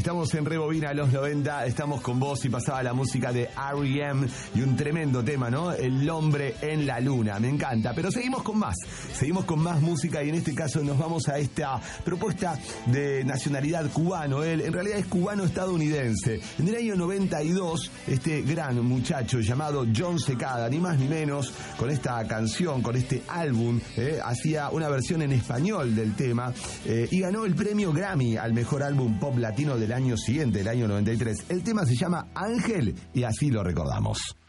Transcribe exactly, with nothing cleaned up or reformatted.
Estamos en Rebobina los noventa, estamos con vos y pasaba la música de R E M y un tremendo tema, ¿no? El hombre en la luna, me encanta. Pero seguimos con más, seguimos con más música y en este caso nos vamos a esta propuesta de nacionalidad cubano. Él en realidad es cubano-estadounidense. En el año noventa y dos, este gran muchacho llamado Jon Secada, ni más ni menos, con esta canción, con este álbum, eh, hacía una versión en español del tema eh, y ganó el premio Grammy al mejor álbum pop latino del año siguiente, el año noventa y tres. El tema se llama Ángel y así lo recordamos.